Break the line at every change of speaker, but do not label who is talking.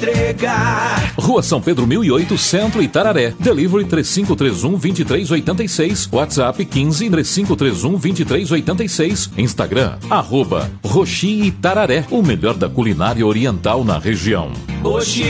entregar.
Rua São Pedro 1008, Centro, Itararé. Delivery 3531-2386. WhatsApp 15-3531-2386. Instagram, @Roxi Itararé. O melhor da culinária oriental na região.
Oxi.